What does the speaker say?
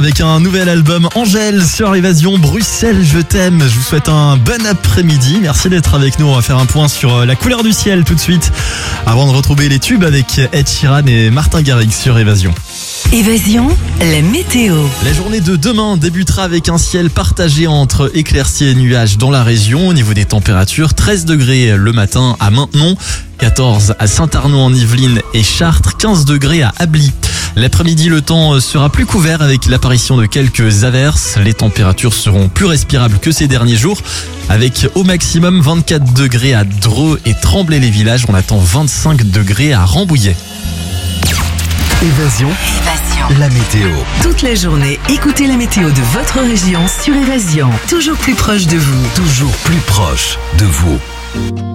Avec un nouvel album Angèle sur Évasion, Bruxelles, je t'aime. Je vous souhaite un bon après-midi. Merci d'être avec nous. On va faire un point sur la couleur du ciel tout de suite. Avant de retrouver les tubes avec Ed Sheeran et Martin Garrix sur Évasion. Évasion, la météo. La journée de demain débutera avec un ciel partagé entre éclaircies et nuages dans la région. Au niveau des températures, 13 degrés le matin à Maintenon, 14 à Saint-Arnaud en Yvelines et Chartres, 15 degrés à Ably. L'après-midi, le temps sera plus couvert avec l'apparition de quelques averses. Les températures seront plus respirables que ces derniers jours, avec au maximum 24 degrés à Dreux et Tremblay-les-Villages. On attend 25 degrés à Rambouillet. Évasion, la météo. Toute la journée, écoutez la météo de votre région sur Évasion. Toujours plus proche de vous. Toujours plus proche de vous.